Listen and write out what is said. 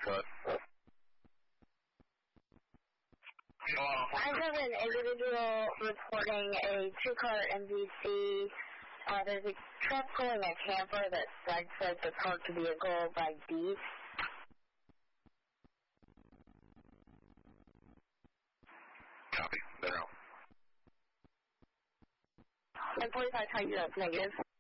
Cut. I have an individual reporting a two-car MVC. There's a truck pulling a camper that sideswiped the parked vehicle by B. Copy. They're out. 1045, how you up? Negative.